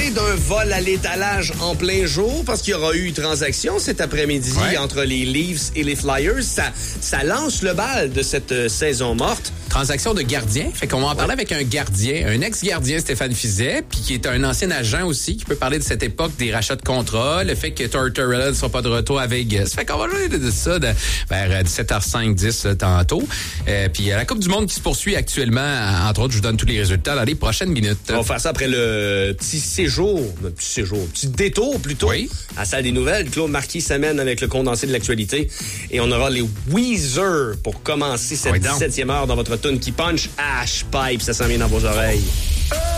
parler d'un vol à l'étalage en plein jour parce qu'il y aura eu une transaction cet après-midi entre les Leafs et les Flyers. Ça lance le bal de cette saison morte. Transaction de gardien. Fait qu'on va en parler avec un gardien, un ex-gardien, Stéphane Fiset, puis qui est un ancien agent aussi, qui peut parler de cette époque des rachats de contrats, le fait que Tortorella ne sera pas de retour à Vegas. Fait qu'on va jouer de ça vers 17h05, 10 tantôt. Puis la Coupe du Monde qui se poursuit actuellement, entre autres, je vous donne tous les résultats dans les prochaines minutes. On va faire ça après le petit détour plutôt, à la salle des nouvelles. Claude Marquis s'amène avec le condensé de l'actualité. Et on aura les Weezer pour commencer cette 17e heure dans votre tune qui punch. Ash Pipe, ça s'en vient dans vos oreilles.